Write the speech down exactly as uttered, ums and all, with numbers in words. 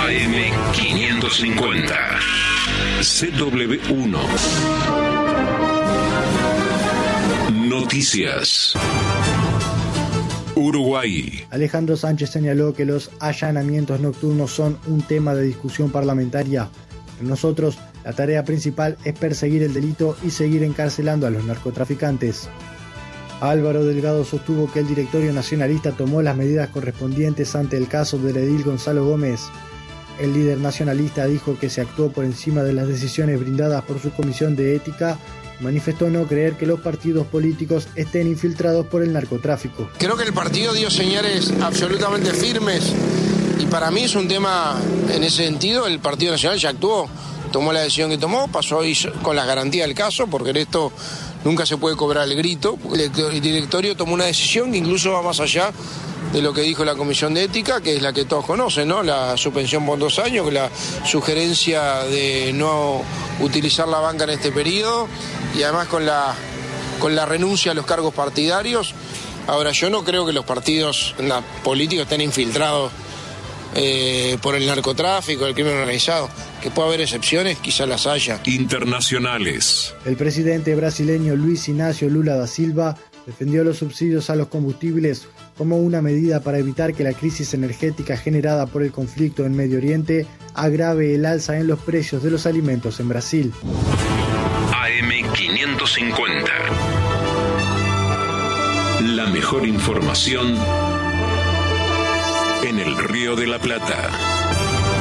A M quinientos cincuenta. C W uno. Noticias. Uruguay. Alejandro Sánchez señaló que los allanamientos nocturnos son un tema de discusión parlamentaria. Para nosotros, la tarea principal es perseguir el delito y seguir encarcelando a los narcotraficantes. Álvaro Delgado sostuvo que el directorio nacionalista tomó las medidas correspondientes ante el caso del edil Gonzalo Gómez. El líder nacionalista dijo que se actuó por encima de las decisiones brindadas por su comisión de ética. Manifestó no creer que los partidos políticos estén infiltrados por el narcotráfico. Creo que el partido dio señales absolutamente firmes y para mí es un tema, en ese sentido, el Partido Nacional ya actuó, tomó la decisión que tomó, pasó hoy con las garantías del caso, porque en esto nunca se puede cobrar el grito. El directorio tomó una decisión que incluso va más allá de lo que dijo la Comisión de Ética, que es la que todos conocen, ¿no? La suspensión por dos años, la sugerencia de no utilizar la banca en este periodo y además con la, con la renuncia a los cargos partidarios. Ahora, yo no creo que los partidos no, políticos estén infiltrados eh, por el narcotráfico, el crimen organizado. Que pueda haber excepciones, quizás las haya. Internacionales. El presidente brasileño Luis Inácio Lula da Silva defendió los subsidios a los combustibles como una medida para evitar que la crisis energética generada por el conflicto en Medio Oriente agrave el alza en los precios de los alimentos en Brasil. A M quinientos cincuenta. La mejor información en el Río de la Plata.